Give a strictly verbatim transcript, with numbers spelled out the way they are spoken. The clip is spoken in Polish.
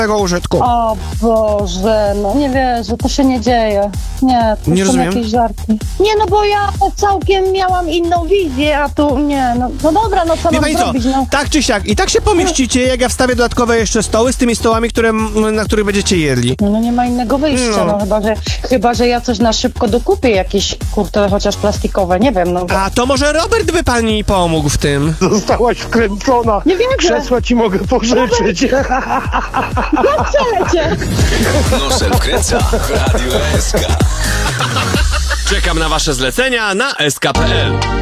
użytku. O Boże, no nie wierzę, to się nie dzieje. Nie, to Nie są rozumiem. jakieś żarty. Nie, no bo ja całkiem miałam inną wizję, a tu nie, no, no dobra, no co Wie mam pani co, zrobić, no. tak czy siak, i tak się pomieścicie, jak ja wstawię dodatkowe jeszcze stoły z tymi stołami, które, na których będziecie jedli. No, no nie ma innego wyjścia, No. no, chyba, że, chyba, że ja coś na szybko dokupię, jakieś, kurczę, chociaż plastikowe, nie wiem, no. Bo... A to może Robert by pani pomógł w tym? Zostałaś wkręcona. Nie wierzę. Krzesła ci mogę pożyczyć. No przelecie! Nosel wkręca w Radiu S K. Czekam na wasze zlecenia na S K kropka P L.